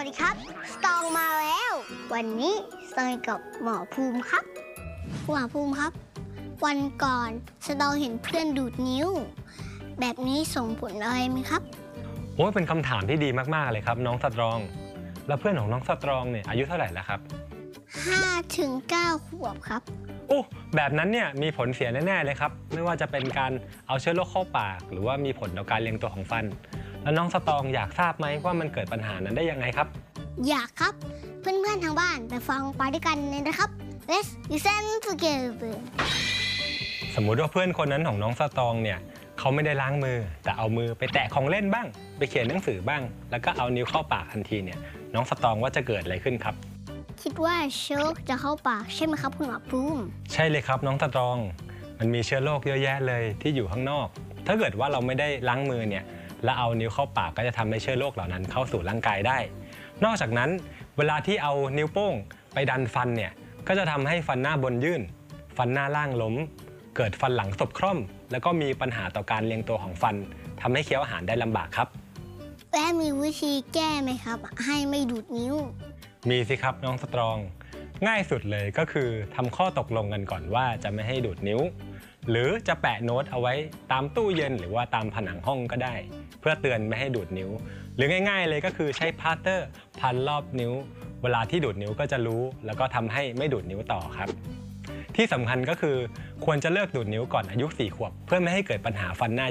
ดีครับสตองมาแล้ววันนี้สตองกับหมอภูมิครับหมอภูมิครับวันก่อนสตองเห็นเพื่อนดูดนิ้วแบบนี้ส่งผลอะไรไหมครับโอ้ยเป็นคำถามที่ดีมากๆเลยครับน้องสตรองแล้วเพื่อนของน้องสตรองเนี่ยอายุเท่าไหร่แล้วครับ 5 ถึง 9 ขวบครับโอ้แบบนั้นเนี่ยมีผลเสียแน่ๆเลยครับไม่ว่าจะเป็นการเอาเชื้อโรคเข้าปากหรือว่ามีผลต่อการเรียงตัวของฟันแล้วน้องสตรองอยากทราบไหมว่ามันเกิดปัญหานั้นได้ยังไงครับอยากครับเพื่อนๆทางบ้านไปฟังไปด้วยกันเลยนะครับ Let's listen together สมมุติว่าเพื่อนคนนั้นของน้องสตรองเนี่ยเขาไม่ได้ล้างมือแต่เอามือไปแตะของเล่นบ้างไปเขียนหนังสือบ้างแล้วก็เอานิ้วเข้าปากทันทีเนี่ยน้องสตรองว่าจะเกิดอะไรขึ้นครับคิดว่าเชื้อโรคจะเข้าปากใช่ไหมครับคุณหมอภูมิใช่เลยครับน้องสตรองมันมีเชื้อโรคเยอะแยะเลยที่อยู่ข้างนอกถ้าเกิดว่าเราไม่ได้ล้างมือเนี่ยแล้วเอานิ้วเข้าปากก็จะทำให้เชื้อโรคเหล่านั้นเข้าสู่ร่างกายได้นอกจากนั้นเวลาที่เอานิ้วโป้งไปดันฟันเนี่ยก็จะทำให้ฟันหน้าบนยื่นฟันหน้าล่างล้มเกิดฟันหลังสบคร่อมแล้วก็มีปัญหาต่อการเรียงตัวของฟันทำให้เคี้ยวอาหารได้ลำบากครับและมีวิธีแก้ไหมครับให้ไม่ดูดนิ้วมีสิครับน้องสตรองง่ายสุดเลยก็คือทำข้อตกลงกันก่อนว่าจะไม่ให้ดูดนิ้วหรือจะแปะโน้ตเอาไว้ตามตู้เย็นหรือว่าตามผนังห้องก็ได้เพื่อเตือนไม่ให้ดูดนิ้วหรือง่ายๆเลยก็คือใช้พลาสเตอร์พันรอบนิ้วเวลาที่ดูดนิ้วก็จะรู้แล้วก็ทำให้ไม่ดูดนิ้วต่อครับที่สำคัญก็คือควรจะเลิกดูดนิ้วก่อนอายุ4 ขวบเพื่อไม่ให้เกิดปัญหาฟันหน้า